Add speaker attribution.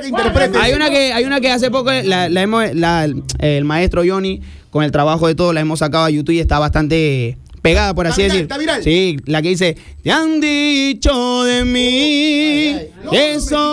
Speaker 1: interpretes.
Speaker 2: Hay una que hace poco el maestro Johnny, con el trabajo de todo, la hemos sacado a YouTube y está bastante pegada, por así decir.
Speaker 1: ¿Está viral?
Speaker 2: Sí, la que dice, te han dicho de mí, eso